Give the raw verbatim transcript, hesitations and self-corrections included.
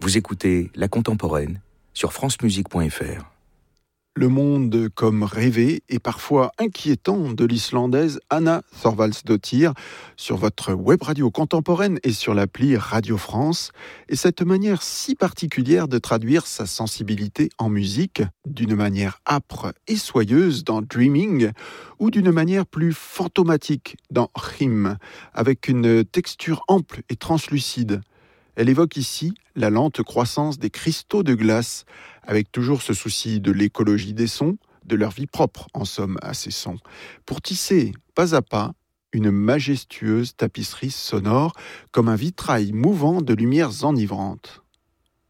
Vous écoutez La Contemporaine sur francemusique point f r. Le monde comme rêvé et parfois inquiétant de l'Islandaise Anna Thorvaldsdottir sur votre web radio contemporaine et sur l'appli Radio France, et cette manière si particulière de traduire sa sensibilité en musique, d'une manière âpre et soyeuse dans Dreaming, ou d'une manière plus fantomatique dans Hymn, avec une texture ample et translucide. Elle évoque ici la lente croissance des cristaux de glace, avec toujours ce souci de l'écologie des sons, de leur vie propre, en somme, à ces sons, pour tisser, pas à pas, une majestueuse tapisserie sonore, comme un vitrail mouvant de lumières enivrantes.